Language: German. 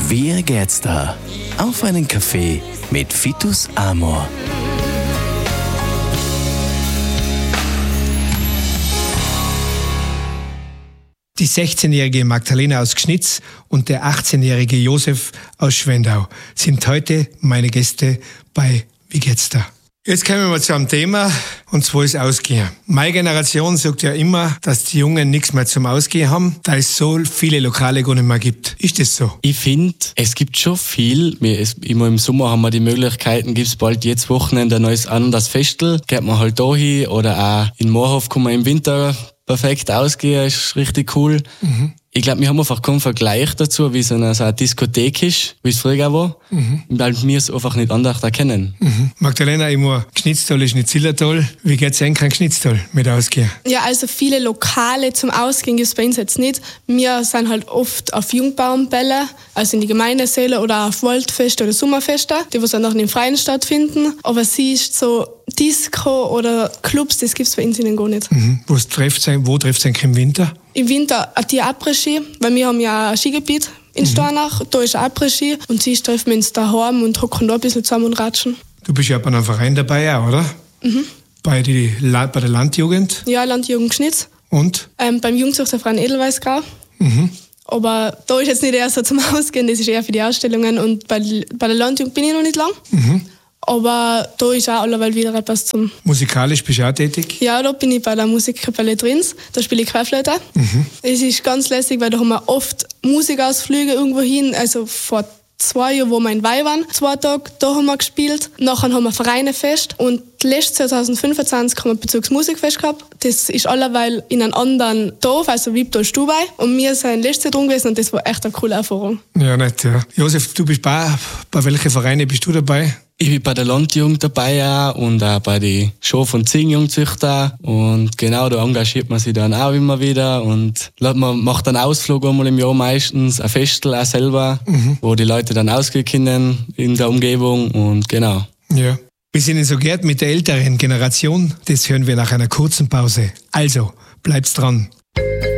Wie geht's da? Auf einen Kaffee mit Vitus Amor. Die 16-jährige Magdalena aus Gschnitz und der 18-jährige Josef aus Schwendau sind heute meine Gäste bei Wie geht's da? Jetzt kommen wir mal zu einem Thema, und zwar ist Ausgehen. Meine Generation sagt ja immer, dass die Jungen nichts mehr zum Ausgehen haben, da es so viele Lokale gar nicht mehr gibt. Ist das so? Ich finde, es gibt schon viel. Immer im Sommer haben wir die Möglichkeiten, gibt's bald jetzt Wochenende ein neues anderes Festel, geht man halt da hin, oder auch in Moorhof kann man im Winter perfekt ausgehen, ist richtig cool. Mhm. Ich glaube, wir haben einfach keinen Vergleich dazu, wie so eine Diskothek ist, wie es früher war, weil wir es einfach nicht anders erkennen. Mhm. Magdalena, ich muss, Gschnitztal ist nicht Zillertal. Wie geht's eigentlich an Gschnitztal mit Ausgehen? Ja, also viele Lokale zum Ausgehen gibt es bei uns jetzt nicht. Wir sind halt oft auf Jungbaumbälle, also in die Gemeindesäle oder auf Waldfeste oder Sommerfeste, die dann auch in den Freien stattfinden. Aber sie ist so Disco oder Clubs, das gibt es bei uns gar nicht. Mhm. Wo trifft es eigentlich im Winter? Im Winter die Après-Ski, weil wir haben ja ein Skigebiet in Stornach, da ist Après-Ski und sie treffen wir uns daheim und hocken da ein bisschen zusammen und ratschen. Du bist ja bei einem Verein dabei, auch, oder? Mhm. Bei der Landjugend? Ja, Landjugend Gschnitz. Und? Beim Jungzuchterverein Edelweißgrau. Mhm. Aber da ist jetzt nicht eher so zum Ausgehen, das ist eher für die Ausstellungen, und bei der Landjugend bin ich noch nicht lang. Mhm. Aber da ist auch allerweil wieder etwas zum... Musikalisch bist du auch tätig? Ja, da bin ich bei der Musikkapelle Trins. Da spiele ich Querflöte. Mhm. Es ist ganz lässig, weil da haben wir oft Musikausflüge irgendwo hin. Also vor 2 Jahren, wo wir in Wei waren, 2 Tage, da haben wir gespielt. Nachher haben wir Vereinefest. Und letztes 2025 haben wir Bezugsmusikfest gehabt. Das ist allerweil in einem anderen Dorf, also Wiebtal Stubai. Und wir sind letztes Jahr drin gewesen und das war echt eine coole Erfahrung. Ja, nett, ja. Josef, du bist bei welchen Vereinen bist du dabei? Ich bin bei der Landjugend dabei auch und auch bei den Schaf- und Ziegenjungzüchter. Und genau, da engagiert man sich dann auch immer wieder. Und man macht einen Ausflug einmal im Jahr meistens, ein Festel auch selber, wo die Leute dann ausgehen können in der Umgebung. Und genau. Ja. Wie es Ihnen so geht mit der älteren Generation, das hören wir nach einer kurzen Pause. Also, bleibt's dran.